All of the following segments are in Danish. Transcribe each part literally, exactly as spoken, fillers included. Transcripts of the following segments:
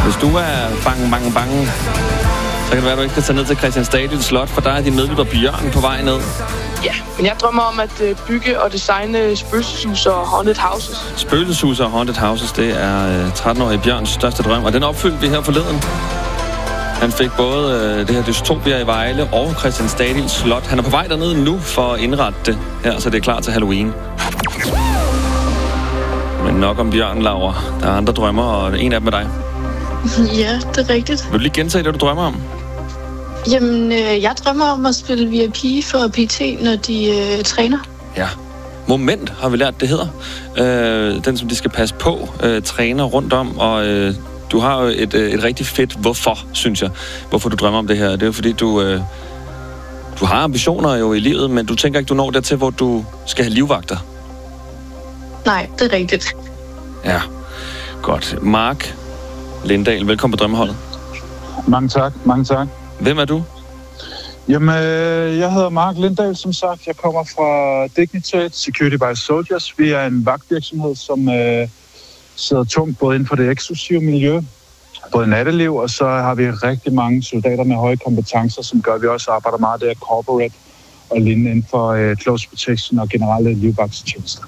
Hvis du er bange, bange, bange, så kan det være, at du ikke kan tage ned til Christiansstadion Slot, for der er din medløber Bjørn på vej ned. Ja, men jeg drømmer om at bygge og designe spøgelseshus og haunted houses. Spøgelseshus og haunted houses, det er tretten-årige Bjørns største drøm, og den opfyldte vi her forleden. Han fik både øh, det her Dystopia i Vejle og Christiansstadion Slot. Han er på vej derned nu for at indrette det her, så det er klar til Halloween. Men nok om Bjørn, Laura. Der er andre drømmer, og en af dem er dig. Ja, det er rigtigt. Vil du lige gentage det, du drømmer om? Jamen, øh, jeg drømmer om at spille V I P for P T, når de øh, træner. Ja. Moment har vi lært, det hedder. Øh, den, som de skal passe på, øh, træner rundt om, og øh, du har jo et, øh, et rigtig fedt hvorfor, synes jeg. Hvorfor du drømmer om det her. Det er jo fordi, du, øh, du har ambitioner jo i livet, men du tænker ikke, du når dertil, hvor du skal have livvagter. Nej, det er rigtigt. Ja, godt. Mark Lindahl, velkommen på Drømmeholdet. Mange tak, mange tak. Hvem er du? Jamen, øh, jeg hedder Mark Lindahl, som sagt. Jeg kommer fra Dignitate Security by Soldiers. Vi er en vagtvirksomhed, som øh, sidder tungt både inden for det eksklusive miljø, både natteliv, og så har vi rigtig mange soldater med høje kompetencer, som gør, at vi også arbejder meget der corporate og lignende inden for øh, close protection og generelle livvagtstjenester.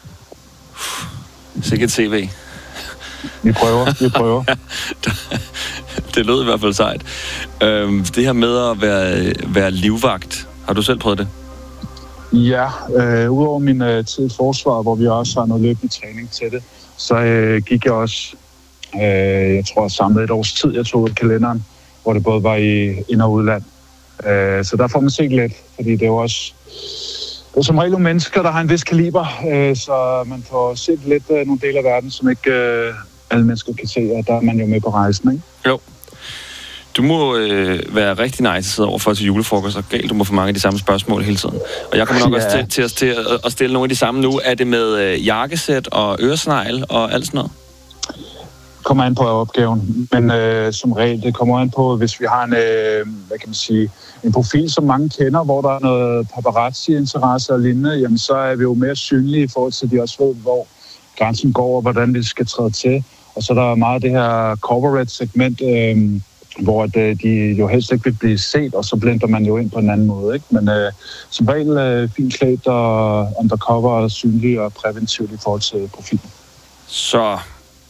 Sikkert T V. Vi prøver, vi prøver. Det lød i hvert fald sejt. Øhm, det her med at være, være livvagt, har du selv prøvet det? Ja, øh, udover min øh, tid i forsvaret, hvor vi også har noget løbende træning til det, så øh, gik jeg også, øh, jeg tror, samlet et års tid, jeg tog ud af kalenderen, hvor det både var i ind- og udland. Øh, så der får man set lidt, fordi det er jo også det er som regel nogle mennesker, der har en vis kaliber, øh, så man får set lidt øh, nogle dele af verden, som ikke øh, alle mennesker kan se, og der er man jo med på rejsen, ikke? Jo. Du må øh, være rigtig nice at sidde overfor til julefrokost, og galt, du må få mange af de samme spørgsmål hele tiden. Og jeg kommer nok ja. også til, til, til, til at, at stille nogle af de samme nu. Er det med øh, jakkesæt og øresnegl og alt sådan noget? Kommer an på opgaven, men øh, som regel, det kommer an på, hvis vi har en, øh, hvad kan man sige, en profil, som mange kender, hvor der er noget paparazzi-interesse og lignende, jamen så er vi jo mere synlige i forhold til, at de også ved, hvor grænsen går, og hvordan vi skal træde til. Og så er der meget det her corporate-segment, øh, hvor de jo helst ikke vil blive set, og så blender man jo ind på en anden måde, ikke? Men øh, som regel øh, fint klædt og undercover og synlig og præventivt i forhold til profilen. Så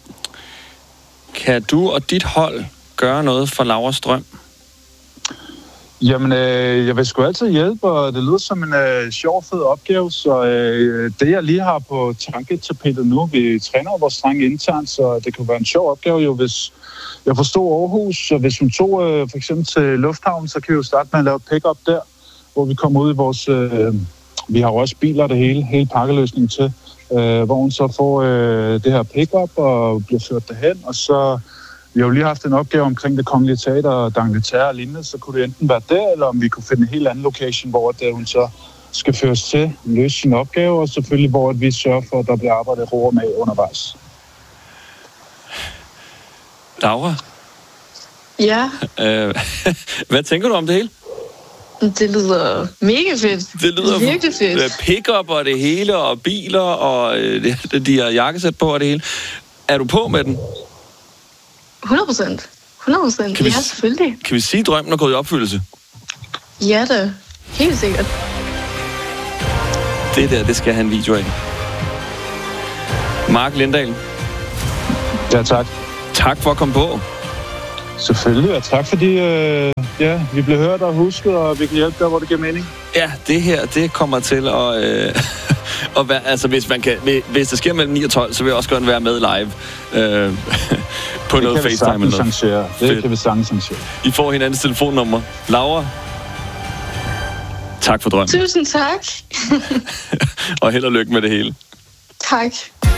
kan du og dit hold gøre noget for Lauras drøm? Jamen, øh, jeg vil sgu altid hjælpe, og det lyder som en øh, sjov, fed opgave, så øh, det jeg lige har på tanketapetet nu, vi træner vores drenge internt, så det kan være en sjov opgave jo, hvis jeg forstår Aarhus, så hvis hun tog øh, for eksempel til Lufthavn, så kan vi jo starte med at lave pick-up der, hvor vi kommer ud i vores, øh, vi har jo også biler det hele, hele pakkeløsningen til, øh, hvor hun så får øh, det her pick-up og bliver ført derhen, og så vi har jo lige haft en opgave omkring det Kongelige Teater og D'Angleterre og lignende, så kunne det enten være der, eller om vi kunne finde en helt anden location, hvor det, hun så skal føres til, løse sin opgave, og selvfølgelig hvor vi sørger for, at der bliver arbejdet ro med undervejs. Laura? Ja? Øh, hvad tænker du om det hele? Det lyder mega fedt. Det lyder virkelig fedt. Pick-up og det hele, og biler, og øh, de har jakkesæt på og det hele. Er du på med den? hundrede procent. hundrede procent. Ja, selvfølgelig. Kan vi sige, at drømmen er gået i opfyldelse? Ja da. Helt sikkert. Det der, det skal have en video af. Mark Lindahl. Ja, tak. Tak for at komme på. Selvfølgelig, og tak fordi øh, ja, vi bliver hørt og husket, og vi kan hjælpe der, hvor det giver mening. Ja, det her, det kommer til at... Øh, at være, altså, hvis, man kan, hvis det sker mellem ni og tolv, så vil jeg også gerne være med live øh, på det noget FaceTime eller noget. Arrangere. Det Fedt. Kan vi sagtens arrangere. I får hinandens telefonnummer. Laura, tak for drømmen. Tusind tak. Og held og lykke med det hele. Tak.